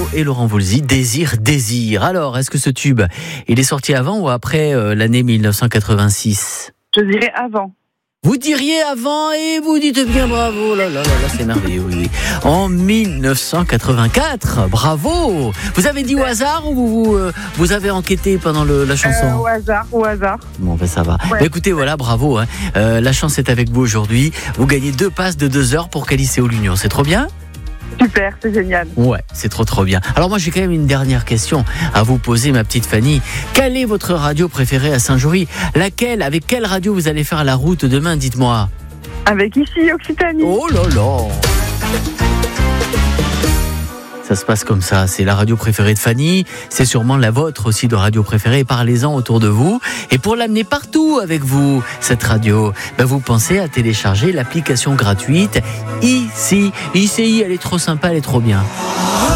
et Laurent Voulzy, Désir. Alors, est-ce que ce tube, il est sorti avant ou après l'année 1986 ? Je dirais avant. Vous diriez avant et vous dites bien bravo, là, c'est merveilleux, oui. En 1984, bravo. Vous avez dit au hasard ou vous avez enquêté pendant la chanson ? Au hasard. Bon, ben ça va. Ouais. Bah, écoutez, voilà, bravo. La chance est avec vous aujourd'hui. Vous gagnez 2 passes de 2 heures pour Calliceo l'Union. C'est trop bien ? Super, c'est génial. Ouais, c'est trop bien. Alors moi, j'ai quand même une dernière question à vous poser, ma petite Fanny. Quelle est votre radio préférée à Saint-Jory ? Laquelle ? Avec quelle radio vous allez faire la route demain ? Dites-moi. Avec ici, Occitanie. Oh là là ! Ça se passe comme ça, c'est la radio préférée de Fanny, c'est sûrement la vôtre aussi de radio préférée, parlez-en autour de vous. Et pour l'amener partout avec vous, cette radio, vous pensez à télécharger l'application gratuite ICI, elle est trop sympa, elle est trop bien.